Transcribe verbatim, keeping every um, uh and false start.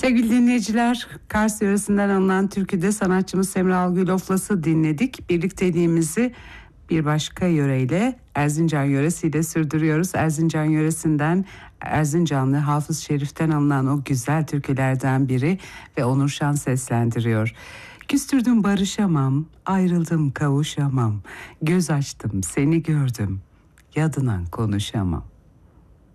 Sevgili dinleyiciler, Kars yöresinden alınan türküde sanatçımız Semra Algüloflas'ı dinledik. Birlikteliğimizi bir başka yöreyle, Erzincan yöresiyle sürdürüyoruz. Erzincan yöresinden, Erzincanlı Hafız Şerif'ten alınan o güzel türkülerden biri ve Onur Şan seslendiriyor. Küstürdüm barışamam, ayrıldım kavuşamam, göz açtım seni gördüm, yadından konuşamam.